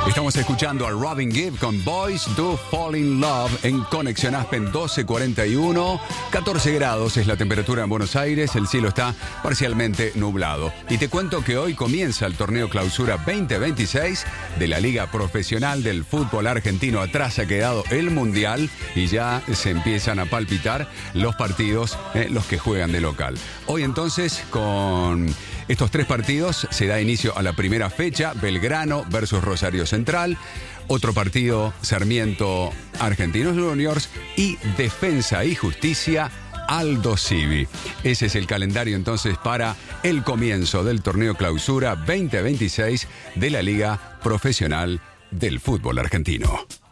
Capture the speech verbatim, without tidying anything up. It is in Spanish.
Estamos escuchando a Robin Gibb con Boys Do Fall in Love en Conexión Aspen doce cuarenta y uno. catorce grados es la temperatura en Buenos Aires, el cielo está parcialmente nublado. Y te cuento que hoy comienza el torneo Clausura veinte veintiséis de la Liga Profesional del Fútbol Argentino. Atrás ha quedado el Mundial y ya se empiezan a palpitar los partidos, eh, los que juegan de local. Hoy entonces, con estos tres partidos, se da inicio a la primera fecha: Belgrano versus Rosario Central. Otro partido, Sarmiento Argentinos Juniors. Y Defensa y Justicia, Aldo Civi. Ese es el calendario entonces para el comienzo del torneo Clausura veinte veintiséis de la Liga Profesional del Fútbol Argentino.